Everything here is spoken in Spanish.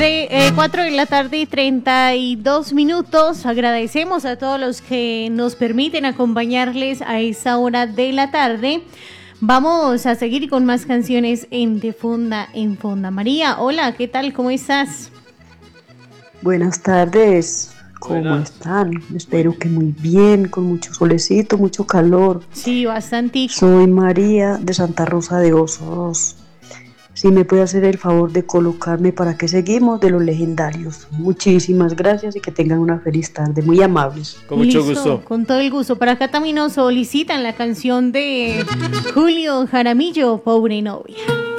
4 de la tarde y 32 minutos. Agradecemos a todos los que nos permiten acompañarles a esta hora de la tarde. Vamos a seguir con más canciones De Fonda en Fonda. María, hola, ¿qué tal? ¿Cómo estás? Buenas tardes, ¿cómo están? Espero que muy bien, con mucho solecito, mucho calor. Sí, bastante. Soy María de Santa Rosa de Osos. Si me puede hacer el favor de colocarme para que seguimos de los legendarios. Muchísimas gracias y que tengan una feliz tarde, muy amables. Con mucho Listo, gusto. con todo el gusto. Para acá también nos solicitan la canción de Julio Jaramillo, Pobre Novia.